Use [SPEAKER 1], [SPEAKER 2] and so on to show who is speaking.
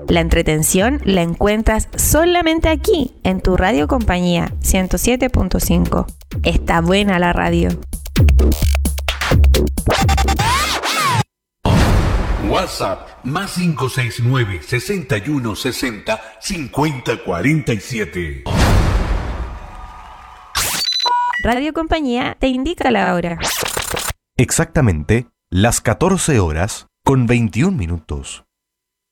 [SPEAKER 1] La entretención la encuentras solamente aquí, en tu Radio Compañía 107.5. Está buena la radio.
[SPEAKER 2] WhatsApp más 569 61 60 50 47.
[SPEAKER 1] Radio Compañía te indica la hora.
[SPEAKER 3] Exactamente las 14 horas con 21 minutos.